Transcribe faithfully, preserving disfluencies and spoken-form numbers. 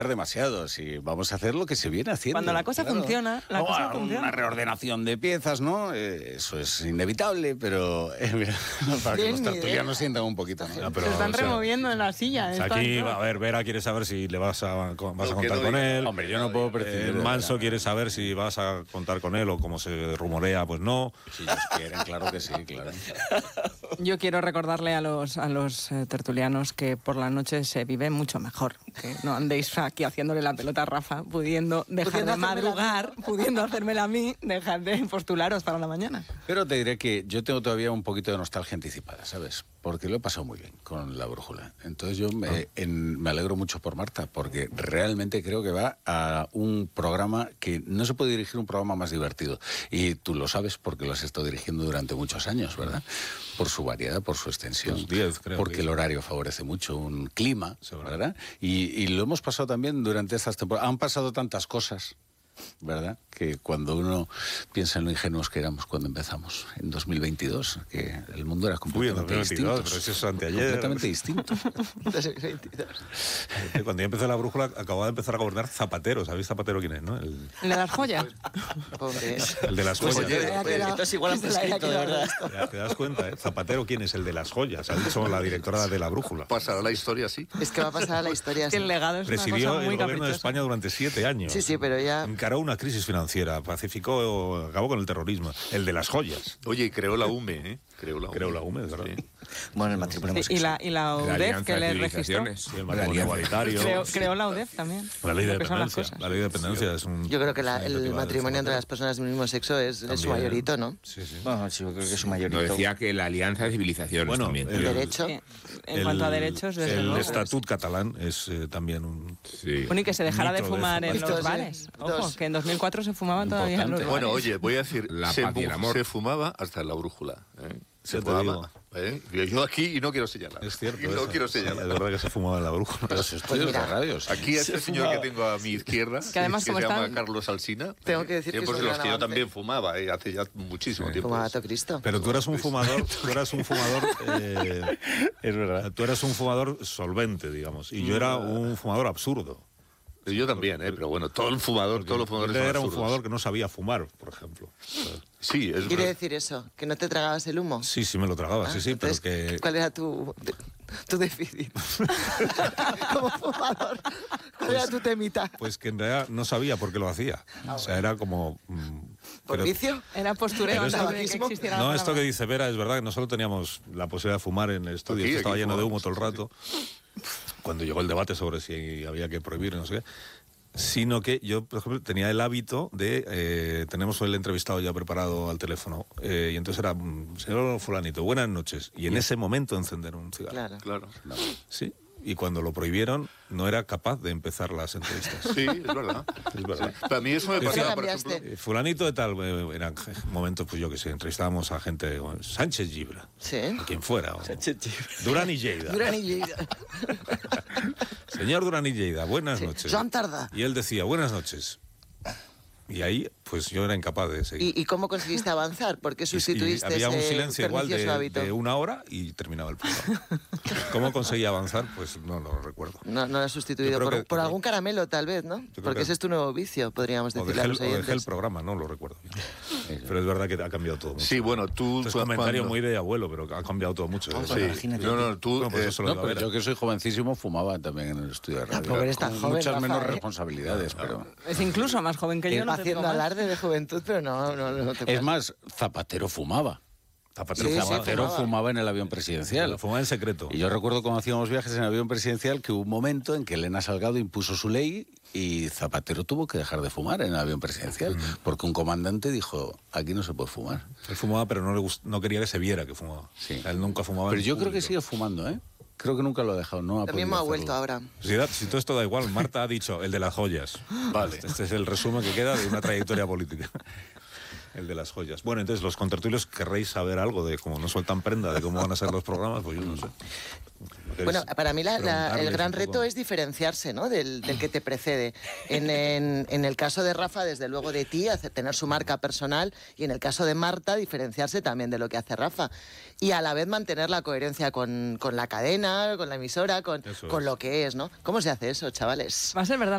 demasiado, si vamos a hacer lo que se viene haciendo. Cuando la cosa claro. funciona, la oh, cosa una funciona. reordenación de piezas, ¿no? Eh, eso es inevitable, pero eh, mira, para que Bien, los ni tertulianos sientan un poquito. ¿no? No, pero, Se están o sea, removiendo en la silla. o sea, están aquí, todos. a ver, Vera quiere saber si le vas a, vas a No, contar que no con diga. él. Hombre, yo no puedo percibir. Eh, de Manso verdad. quiere saber si vas a contar con él o como se rumorea, pues no. Si ellos quieren, claro que sí, claro. Yo quiero recordarle a los, a los eh, tertulianos que por la noche se vive mucho mejor. Que no andéis aquí haciéndole la pelota a Rafa, pudiendo dejar Pudiendo de hacérmela madrugar, pudiendo hacérmela a mí, dejad de postularos para la mañana. Pero te diré que yo tengo todavía un poquito de nostalgia anticipada, ¿sabes? Porque lo he pasado muy bien con La Brújula. Entonces yo me, en- me alegro mucho por Marta, porque realmente creo que va a un programa que no se puede dirigir un programa más divertido. Y tú lo sabes porque lo has estado dirigiendo durante muchos años, ¿verdad? Por su variedad, por su extensión. Pues diez, creo porque que el es. horario favorece mucho, un clima, Seguro. ¿verdad? Y, y lo hemos pasado también durante estas temporadas. Han pasado tantas cosas, ¿verdad? Que cuando uno piensa en lo ingenuos que éramos cuando empezamos, en dos mil veintidós, que el mundo era Uy, en completamente dos mil veintidós, distinto. pero eso es anteayer. Completamente distinto. Cuando yo empecé la brújula, acababa de empezar a gobernar Zapatero. ¿Sabéis Zapatero quién es, no? El, ¿Le das joya? Pobre. el de las Pues joyas. oye, Pues, esto es igual a prescrito, de verdad. Ya te das cuenta, ¿eh? Zapatero, ¿quién es? El de las joyas. Ha dicho la directora de la brújula. pasará la historia así. Es que va a pasar a la historia Que así. el legado es una Presidió cosa el muy gobierno de caprichosa. España durante siete años. Sí, sí, pero ya... Encaró una crisis financiera, pacificó, acabó con el terrorismo. El de las joyas. Oye, y creó la U M E, ¿eh? Creó la U M E. Creo la U M E, ¿verdad? Sí. Bueno, el matrimonio Sí, y la, y la U D E F que le registró. Sí, el matrimonio igualitario. Creó, creó la U D E F también. La ley de Lo que son las dependencia. cosas. La ley de dependencia es un. Yo creo que la- es una el iniciativa de matrimonio entre Zapatero. las personas del mismo sexo es, es su También. mayorito, ¿no? Sí, sí. Bueno, sí, yo creo que es su mayorito. No, decía que la Alianza de Civilizaciones Bueno, también. el- Derecho. Sí. En cuanto a derechos, desde el luego. estatut catalán es eh, también un. Sí. Bueno, y que se dejara de Mito de fumar en fumar. los Dos, bares. eh, Ojo, dos. que en dos mil cuatro se fumaban todavía en los Importante. bares. Bueno, oye, voy a decir, La se, paz y el fu- amor. se fumaba hasta en La Brújula. ¿eh? Se Ya te fumaba. ¿eh? Yo aquí y no quiero señalar. Es cierto. Y no eso. quiero Sí, señalar. es verdad que se fumaba en la brújula. Los estudios mira, de radio. sí. Aquí a este Se señor fumaba. que tengo a mi izquierda, Que además, se como llama están- Carlos Alsina. Tengo que decir que tiempos es en un los gran que yo avance. también fumaba, ¿eh? Hace ya muchísimo tiempo. Fumaba todo Cristo. Pero tú eras un fumador, tú eras un fumador, eh, Es verdad. tú eras un fumador solvente, digamos, y yo era un fumador absurdo. Yo también, ¿eh? Pero bueno, todo el fumador, todos los fumadores Yo son era un absurdos. fumador que no sabía fumar, por ejemplo. Sí, es ¿Quiere verdad. decir eso? ¿Que no te tragabas el humo? Sí, sí me lo tragaba, sí, sí, pero Entonces, que ¿cuál era tu, tu déficit? Como fumador, ¿cuál era tu temita? pues que en realidad no sabía por qué lo hacía. O sea, era como mm, ¿Por pero- vicio? Era postureo Pero antes de que tabaquismo. existiera la No, esto que palabra. dice Vera es verdad que no solo teníamos la posibilidad de fumar en el estudio, Aquí, que estaba aquí lleno de humo fumamos, todo el rato, cuando llegó el debate sobre si había que prohibir, no sé qué, sino que yo, por ejemplo, tenía el hábito de, eh, tenemos el entrevistado ya preparado al teléfono, eh, y entonces era, mm, señor fulanito, buenas noches, y en ese momento encender un cigarro. Claro. Claro. Sí, y cuando lo prohibieron no era capaz de empezar las entrevistas. Sí, es verdad. Es verdad. Para mí eso me ¿Por qué pasaba, por cambiaste? ejemplo... Eh, Fulanito de tal, eh, eran momentos, pues yo que sé, entrevistábamos a gente, eh, Sánchez Gibra, Sí. o quien fuera, o Durán y Lleida. Durán y Lleida. Señor Durán y Lleida, buenas Sí. noches. Joan Tardá. Y él decía, buenas noches. Y ahí, pues yo era incapaz de seguir. ¿Y, y cómo conseguiste avanzar? ¿Por qué Y- y sustituiste había un ese silencio igual de, pernicioso hábito? de una hora y terminaba el programa. ¿Cómo conseguí avanzar? Pues no lo recuerdo. No, no lo has Yo sustituido creo por, que- por yo algún caramelo, tal vez, ¿no? creo Porque que- ese es tu nuevo vicio, podríamos O decirle dejé, a el, los o dejé el oyentes. programa, no lo recuerdo bien. Pero es verdad que ha cambiado todo mucho. Sí, bueno, tú... Esto es tú comentario cuando- muy de abuelo, pero ha cambiado todo mucho. Ah, O sea, Sí. Imagínate. No, no, tú... Bueno, pues eh, eso lo No, digo a pero Vera. yo que soy jovencísimo fumaba también en el estudio de radio. Tampoco eres tan Con joven, muchas Rafa, menos ¿eh? responsabilidades, pero... Es incluso más joven que yo, no te digo Haciendo más. alarde de juventud, pero no, no, no te Es más, Zapatero fumaba. Zapatero Sí, sí, fumaba. Zapatero fumaba. fumaba en el avión presidencial. Lo fumaba en secreto. Y yo recuerdo cuando hacíamos viajes en el avión presidencial que hubo un momento en que Elena Salgado impuso su ley y Zapatero tuvo que dejar de fumar en el avión presidencial porque un comandante dijo, aquí no se puede fumar. Él fumaba, pero no, le gust- no quería que se viera que fumaba. Sí. O sea, él nunca fumaba. Pero en yo creo que público. sigue fumando, ¿eh? Creo que nunca lo ha dejado, no ha También podido me ha vuelto hacerlo. ahora. Si, da- si todo esto da igual, Marta ha dicho el de las joyas. Vale. Este, este es el resumen que queda de una trayectoria política. El de las joyas. Bueno, entonces los contertulios querréis saber algo de cómo no sueltan prenda, de cómo van a ser los programas, pues yo no sé. Bueno, para mí la- la- el Preguntarles gran un reto poco. es diferenciarse, ¿no? del, del que te precede. En, en- en el caso de Rafa, desde luego de ti, hace- tener su marca personal, y en el caso de Marta, diferenciarse también de lo que hace Rafa. Y a la vez mantener la coherencia con, con la cadena, con la emisora, con, Eso con es. lo que es, ¿no? ¿Cómo se hace eso, chavales? Va a ser verdad.